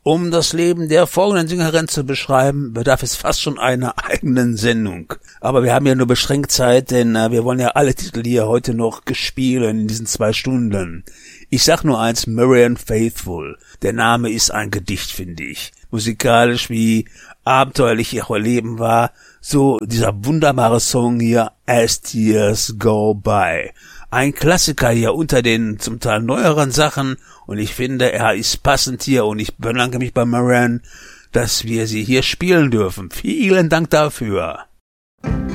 Um das Leben der folgenden Sängerin zu beschreiben, bedarf es fast schon einer eigenen Sendung. Aber wir haben ja nur beschränkt Zeit, denn wir wollen ja alle Titel hier heute noch gespielen in diesen 2 Stunden. Ich sag nur eins, Marianne Faithfull. Der Name ist ein Gedicht, finde ich. Musikalisch, wie abenteuerlich ihr Leben war, so dieser wunderbare Song hier, As Tears Go By. Ein Klassiker hier unter den zum Teil neueren Sachen, und ich finde, er ist passend hier, und ich bedanke mich bei Marianne, dass wir sie hier spielen dürfen. Vielen Dank dafür.